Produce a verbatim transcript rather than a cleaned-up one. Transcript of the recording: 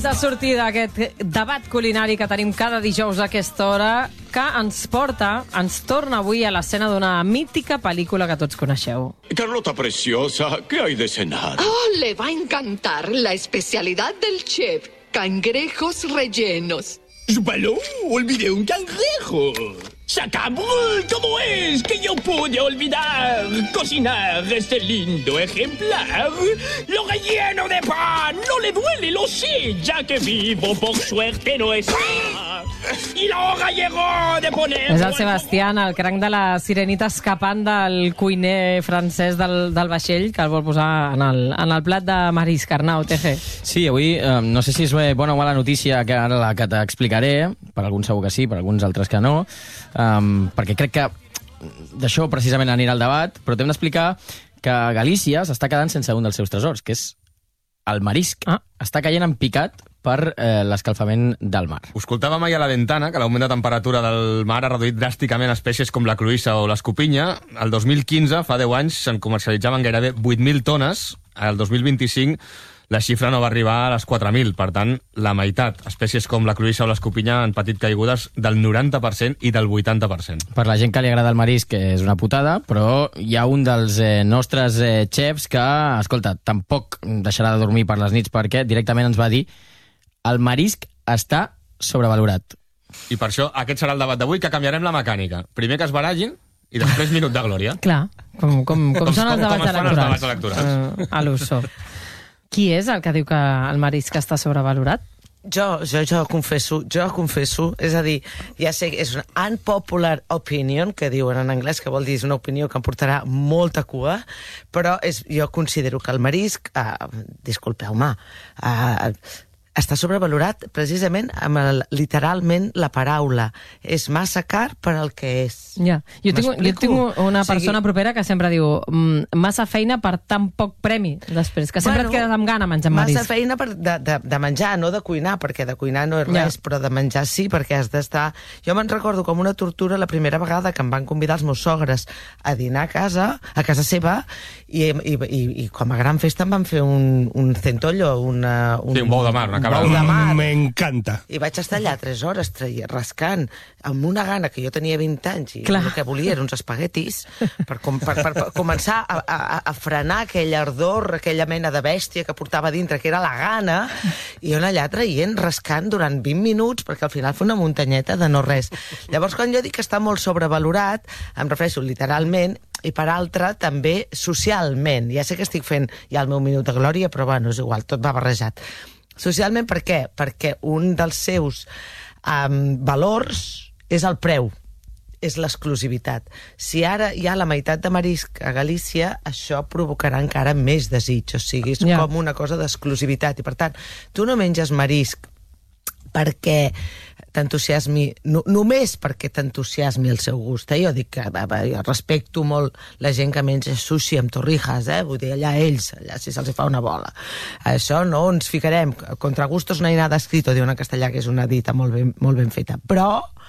cop de sortida aquest debat culinari que tenim cada dijous a aquesta hora, que ens porta, ens torna avui a l'escena d'una mítica pel·lícula que tots coneixeu. Carlota preciosa, ¿qué hay de cenar? Oh, le va a encantar la especialidad del chef, cangrejos rellenos. ¡Balú! ¡Olvidé un cangrejo! ¡Sacabul! ¿Cómo es que yo pude olvidar cocinar este lindo ejemplar? ¡Lo relleno de pan! ¡No le duele, lo sé! Ya que vivo, por suerte, no está. I la hora llegó de poner... És el Sebastián, el cranc de la sirenita escapant del cuiner francès del, del vaixell, que el vol posar en el, en el plat de marisc. Arnau, T G. Sí, avui eh, no sé si és bona o mala notícia que ara la que t'explicaré, per alguns segur que sí, per alguns altres que no, um, perquè crec que d'això precisament anirà el debat, però t'hem d'explicar que Galícia s'està quedant sense un dels seus tresors, que és el marisc. Ah. Està caient en picat per eh, l'escalfament del mar. Ho escoltàvem ahir a la ventana, que l'augment de temperatura del mar ha reduït dràsticament espècies com la cloïssa o l'escopinya. El dos mil quinze, fa deu anys, se'n comercialitzaven gairebé vuit mil tones. El dos mil vint-i-cinc la xifra no va arribar a les quatre mil. Per tant, la meitat. Espècies com la cloïssa o l'escopinya han patit caigudes del noranta per cent i del vuitanta per cent. Per la gent que li agrada el marisc és una putada, però hi ha un dels eh, nostres eh, xefs que, escolta, tampoc deixarà de dormir per les nits perquè directament ens va dir el marisc està sobrevalorat. I per això aquest serà el debat d'avui, que canviarem la mecànica. Primer que es barallin i després minut de glòria. Clar, com, com, com, com són els debats com electorals. Els debats electorals. Uh, a l'uso. Qui és el que diu que el marisc està sobrevalorat? Jo, jo, jo confesso, jo confesso, és a dir, ja sé que és una unpopular opinion, que diuen en anglès, que vol dir és una opinió que em portarà molta cua, però és, jo considero que el marisc, uh, disculpeu-me, uh, està sobrevalorat precisament amb el, literalment la paraula. És massa car per al que és. Ja. Jo, tinc, jo tinc una persona o sigui, propera que sempre diu mm, massa feina per tan poc premi després, que sempre bueno, et quedes amb gana menjant marisc. Massa feina per de, de, de menjar, no de cuinar, perquè de cuinar no és res, ja. Però de menjar sí, perquè has d'estar... Jo me'n recordo com una tortura la primera vegada que em van convidar els meus sogres a dinar a casa, a casa seva, i, i, i, i com a gran festa em van fer un, un centollo, una, un, sí, un bou de mar, una cabra. Un bou de mar. M'encanta. I vaig estar allà tres hores traient, rascant, amb una gana que jo tenia vint anys, i Clar. El que volia eren uns espaguetis, per, com, per, per, per començar a, a, a frenar aquell ardor, aquella mena de bèstia que portava dintre, que era la gana, i jo allà traient, rascant durant vint minuts, perquè al final fa una muntanyeta de no res. Llavors, quan jo dic que està molt sobrevalorat, em refereixo literalment, i per altra, també socialment. Ja sé que estic fent ja el meu minut de glòria, però bueno, és igual, tot va barrejat. Socialment, per què? Perquè un dels seus um, valors és el preu, és l'exclusivitat. Si ara hi ha la meitat de marisc a Galícia, això provocarà encara més desig, o sigui, és yeah. com una cosa d'exclusivitat, i per tant, tu no menges marisc perquè t'entusiasmi, no, només perquè t'entusiasmi el seu gust. Eh? Jo dic que va, va, jo respecto molt la gent que menja sushi amb torrijas, eh? Vull dir, allà ells, allà si se'ls fa una bola. Això no ens ficarem. Contra gustos no hi ha nada escrito, diuen en castellà, que és una dita molt ben, molt ben feta. Però